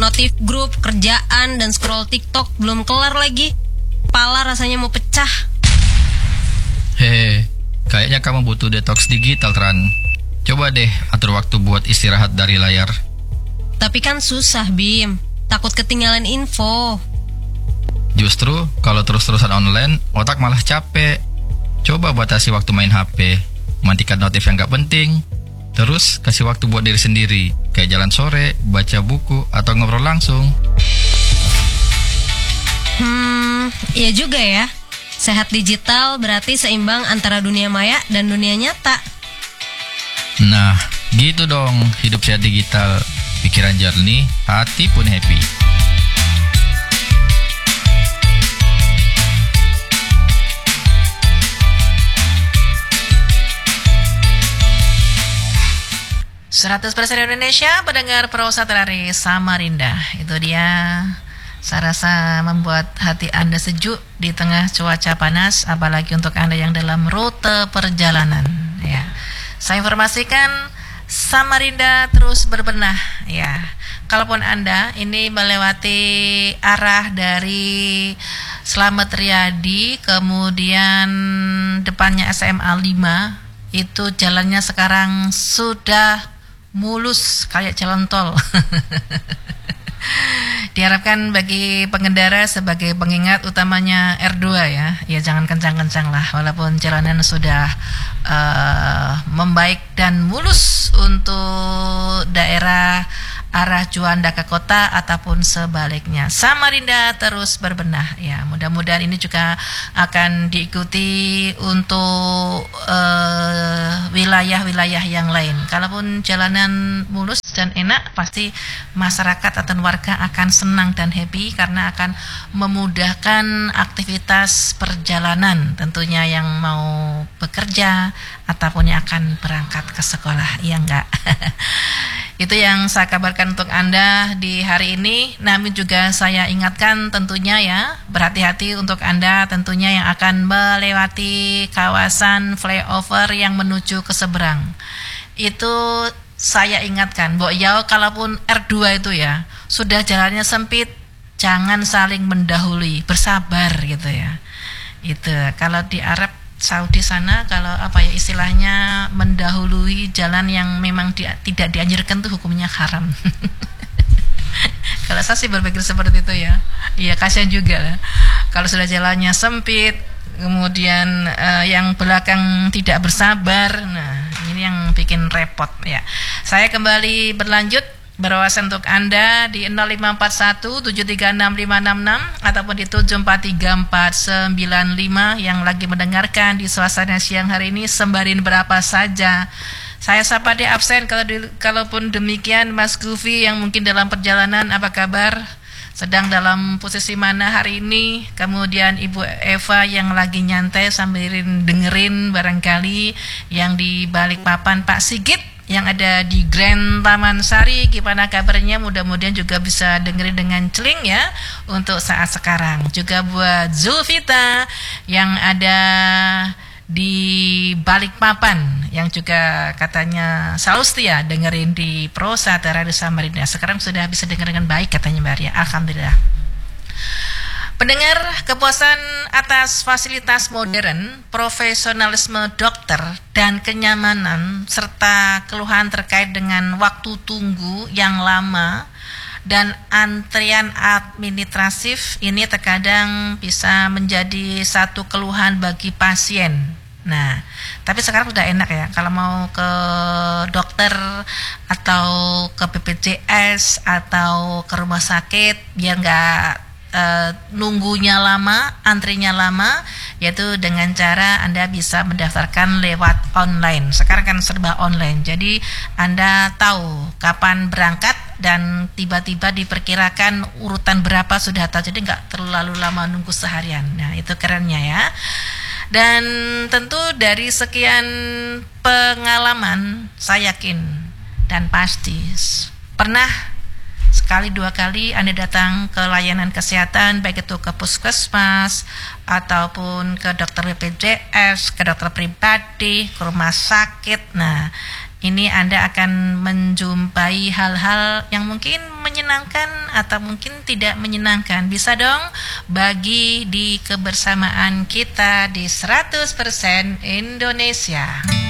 notif grup, kerjaan, dan scroll TikTok belum kelar lagi. Kepala rasanya mau pecah. Hehe, kayaknya kamu butuh detox digital, Tran. Coba deh atur waktu buat istirahat dari layar. Tapi kan susah, Bim. Takut ketinggalan info. Justru kalau terus-terusan online, otak malah capek. Coba batasi waktu main HP, matikan notif yang gak penting. Terus kasih waktu buat diri sendiri, kayak jalan sore, baca buku, atau ngobrol langsung. Iya juga ya. Sehat digital berarti seimbang antara dunia maya dan dunia nyata. Nah, gitu dong, hidup sehat digital. Pikiran jernih, hati pun happy. Seratus persen Indonesia, pendengar prosa dari Samarinda. Itu dia, saya rasa membuat hati Anda sejuk di tengah cuaca panas, apalagi untuk Anda yang dalam rute perjalanan. Ya, saya informasikan Samarinda terus berbenah. Ya, kalaupun Anda ini melewati arah dari Slamet Riyadi, kemudian depannya SMA 5, itu jalannya sekarang sudah mulus kayak jalan tol. Diharapkan bagi pengendara sebagai pengingat utamanya R2 ya jangan kencang-kencang lah, walaupun jalanan sudah membaik dan mulus untuk daerah arah Juanda ke kota ataupun sebaliknya. Samarinda terus berbenah ya, mudah-mudahan ini juga akan diikuti untuk wilayah-wilayah yang lain. Kalaupun jalanan mulus dan enak, pasti masyarakat atau warga akan senang dan happy karena akan memudahkan aktivitas perjalanan, tentunya yang mau bekerja ataupun yang akan berangkat ke sekolah, ya enggak? Itu yang saya kabarkan untuk Anda di hari ini. Namun juga saya ingatkan tentunya ya, berhati-hati untuk Anda tentunya yang akan melewati kawasan flyover yang menuju ke seberang. Itu saya ingatkan, Mbok Yao, kalaupun R2 itu ya sudah jalannya sempit, jangan saling mendahului, bersabar gitu ya. Itu kalau di Arab Saudi sana, kalau istilahnya mendahului jalan yang memang tidak dianjurkan tuh hukumnya haram. Kalau saya sih berpikir seperti itu ya. Iya, kasihan juga lah. Kalau sudah jalannya sempit, kemudian yang belakang tidak bersabar, nah ini yang bikin repot ya. Saya kembali berlanjut berwawasan untuk Anda di 0541736566 ataupun di 743495 yang lagi mendengarkan di suasana siang hari ini, sembarin berapa saja. Saya sapa di absen kalaupun demikian Mas Gufi yang mungkin dalam perjalanan, apa kabar? Sedang dalam posisi mana hari ini? Kemudian Ibu Eva yang lagi nyantai sambil dengerin barangkali yang di Balikpapan, Pak Sigit yang ada di Grand Taman Sari, gimana kabarnya? Mudah-mudahan juga bisa dengerin dengan celing ya untuk saat sekarang. Juga buat Zulfita yang ada di Balikpapan yang juga katanya selalu setia dengerin di Prosa Radio Samarinda. Sekarang sudah bisa denger dengan baik katanya Mbak Arya. Alhamdulillah. Pendengar, kepuasan atas fasilitas modern, profesionalisme dokter, dan kenyamanan, serta keluhan terkait dengan waktu tunggu yang lama dan antrian administratif ini terkadang bisa menjadi satu keluhan bagi pasien. Nah, tapi sekarang sudah enak ya, kalau mau ke dokter atau ke BPJS atau ke rumah sakit biar nggak nunggunya lama, antrinya lama, yaitu dengan cara Anda bisa mendaftarkan lewat online. Sekarang kan serba online, jadi Anda tahu kapan berangkat dan tiba-tiba diperkirakan urutan berapa sudah tahu, jadi nggak terlalu lama nunggu seharian. Nah, itu kerennya ya. Dan tentu dari sekian pengalaman, saya yakin dan pasti pernah sekali dua kali Anda datang ke layanan kesehatan, baik itu ke puskesmas ataupun ke dokter BPJS, ke dokter pribadi, ke rumah sakit. Nah, ini Anda akan menjumpai hal-hal yang mungkin menyenangkan atau mungkin tidak menyenangkan. Bisa dong bagi di kebersamaan kita di 100% Indonesia.